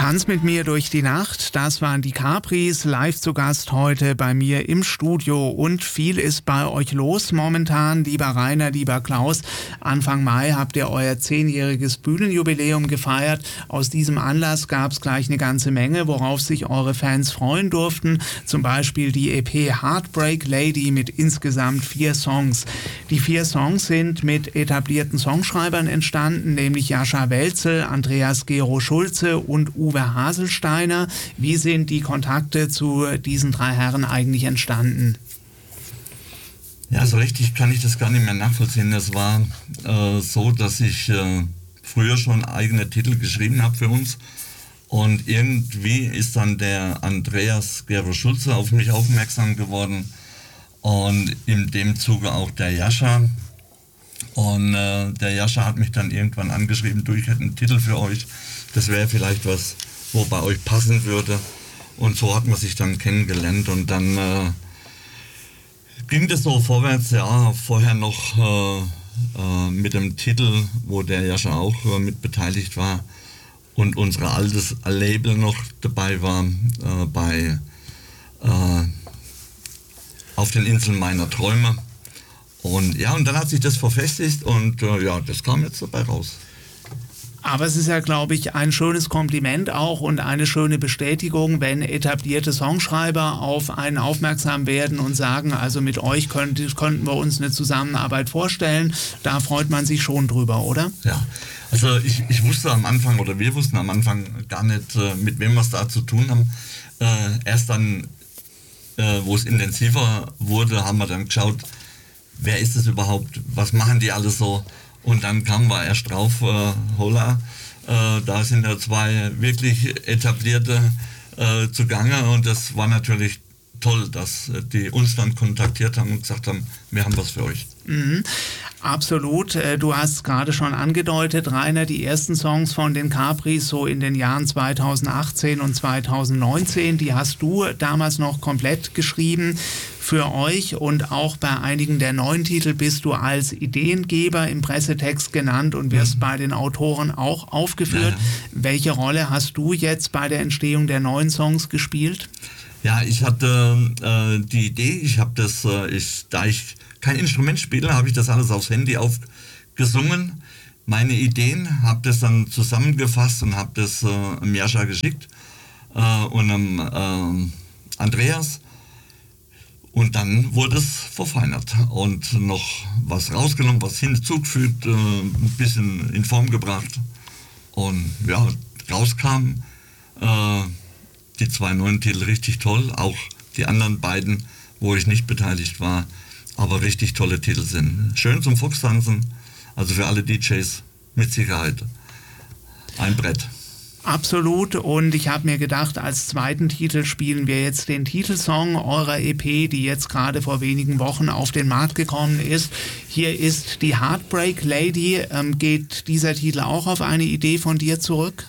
Tanz mit mir durch die Nacht, das waren die Capris, live zu Gast heute bei mir im Studio. Und viel ist bei euch los momentan, lieber Rainer, lieber Klaus. Anfang Mai habt ihr euer 10-jähriges Bühnenjubiläum gefeiert. Aus diesem Anlass gab es gleich eine ganze Menge, worauf sich eure Fans freuen durften. Zum Beispiel die EP Heartbreak Lady mit insgesamt 4 Songs. Die 4 Songs sind mit etablierten Songschreibern entstanden, nämlich Jascha Welzel, Andreas Gero Schulze und Uwe Haselsteiner. Wie sind die Kontakte zu diesen 3 Herren eigentlich entstanden? Ja, so richtig kann ich das gar nicht mehr nachvollziehen. Es war so, dass ich früher schon eigene Titel geschrieben habe für uns. Und irgendwie ist dann der Andreas Gero Schulze auf mich aufmerksam geworden. Und in dem Zuge auch der Jascha. Und der Jascha hat mich dann irgendwann angeschrieben, du, ich hätte einen Titel für euch. Das wäre vielleicht was, wo bei euch passen würde. Und so hat man sich dann kennengelernt. Und dann ging das so vorwärts, ja, vorher noch mit dem Titel, wo der Jascha auch mit beteiligt war. Und unser altes Label noch dabei war, bei Auf den Inseln meiner Träume. Und ja, und dann hat sich das verfestigt und ja, das kam jetzt dabei raus. Aber es ist ja, glaube ich, ein schönes Kompliment auch und eine schöne Bestätigung, wenn etablierte Songschreiber auf einen aufmerksam werden und sagen, also mit euch könnten wir uns eine Zusammenarbeit vorstellen. Da freut man sich schon drüber, oder? Ja, also ich wusste am Anfang, oder wir wussten am Anfang gar nicht, mit wem wir es da zu tun haben. Erst dann, wo es intensiver wurde, haben wir dann geschaut, wer ist es überhaupt, was machen die alle so? Und dann kamen wir erst drauf, holla, da sind ja 2 wirklich etablierte zugange und das war natürlich toll, dass die uns dann kontaktiert haben und gesagt haben, wir haben was für euch. Mhm. Absolut. Du hast gerade schon angedeutet, Rainer, die ersten Songs von den Capris so in den Jahren 2018 und 2019, die hast du damals noch komplett geschrieben für euch und auch bei einigen der neuen Titel bist du als Ideengeber im Pressetext genannt und wirst bei den Autoren auch aufgeführt. Ja. Welche Rolle hast du jetzt bei der Entstehung der neuen Songs gespielt? Ja, ich hatte die Idee, ich habe das, da ich kein Instrument spiele, habe ich das alles aufs Handy aufgesungen. Meine Ideen, habe das dann zusammengefasst und habe das dem Jascha geschickt und dem Andreas. Und dann wurde es verfeinert und noch was rausgenommen, was hinzugefügt, ein bisschen in Form gebracht. Und ja, rauskam die 2 neuen Titel richtig toll, auch die anderen beiden, wo ich nicht beteiligt war, aber richtig tolle Titel sind. Schön zum Fuchstanzen, also für alle DJs mit Sicherheit ein Brett. Absolut, und ich habe mir gedacht, als zweiten Titel spielen wir jetzt den Titelsong eurer EP, die jetzt gerade vor wenigen Wochen auf den Markt gekommen ist. Hier ist die Heartbreak Lady. Geht dieser Titel auch auf eine Idee von dir zurück?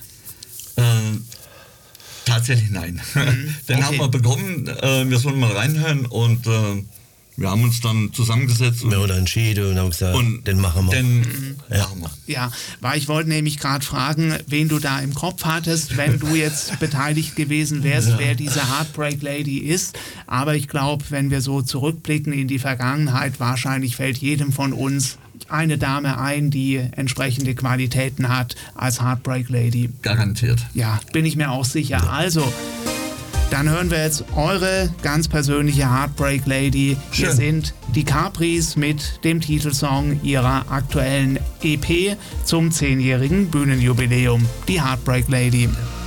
Tatsächlich nein. Den haben wir bekommen, wir sollen mal reinhören und wir haben uns dann zusammengesetzt. Wir haben entschieden und haben gesagt, den machen wir. Machen wir. Ja, weil ich wollte nämlich gerade fragen, wen du da im Kopf hattest, wenn du jetzt beteiligt gewesen wärst, wer diese Heartbreak Lady ist. Aber ich glaube, wenn wir so zurückblicken in die Vergangenheit, wahrscheinlich fällt jedem von uns eine Dame ein, die entsprechende Qualitäten hat als Heartbreak Lady. Garantiert. Ja, bin ich mir auch sicher. Also, dann hören wir jetzt eure ganz persönliche Heartbreak Lady. Schön. Hier sind die Capris mit dem Titelsong ihrer aktuellen EP zum 10-jährigen Bühnenjubiläum. Die Heartbreak Lady.